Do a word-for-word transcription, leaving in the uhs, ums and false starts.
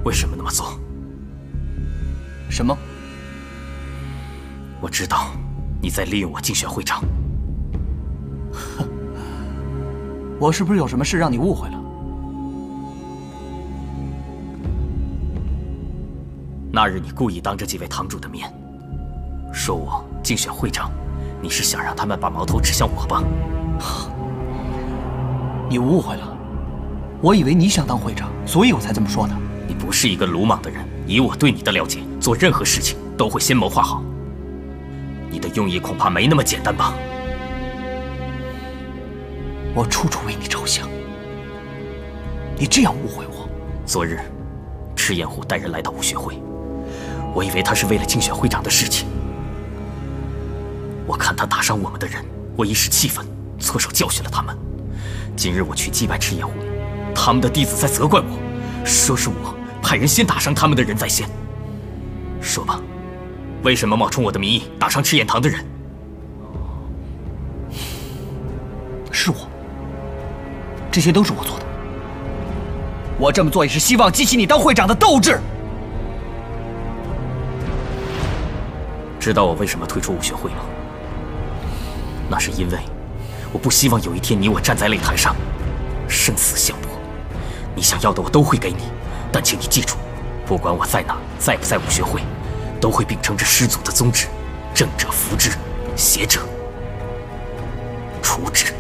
为什么那么做？ 什么？ 我知道你在利用我竞选会长。 哼，我是不是有什么事让你误会了？ 那日你故意当着几位堂主的面，说我竞选会长，你是想让他们把矛头指向我吧？ 你误会了，我以为你想当会长，所以我才这么说的。 你不是一个鲁莽的人，以我对你的了解，做任何事情都会先谋划好。你的用意恐怕没那么简单吧？ 我处处为你着想，你这样误会我。 昨日，赤焰虎带人来到武学会，我以为他是为了竞选会长的事情。我看他打伤我们的人，我一时气愤，错手教训了他们。今日我去祭拜赤焰虎，他们的弟子在责怪我，说是我派人先打伤他们的人在先。说吧，为什么冒充我的名义打伤赤焰堂的人？ 是我，这些都是我做的。我这么做也是希望激起你当会长的斗志。 知道我为什么退出武学会吗？那是因为我不希望有一天你我站在擂台上，生死相搏。你想要的我都会给你，但请你记住，不管我在哪，在不在武学会，都会秉承着师祖的宗旨：正者扶之，邪者除之。